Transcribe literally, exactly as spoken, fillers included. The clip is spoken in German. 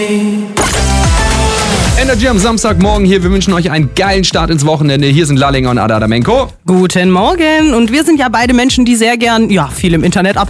Energy am Samstagmorgen hier. Wir wünschen euch einen geilen Start ins Wochenende. Hier sind Lallinger und Ada Adamenko. Guten Morgen. Und wir sind ja beide Menschen, die sehr gern ja, viel im Internet abhängen.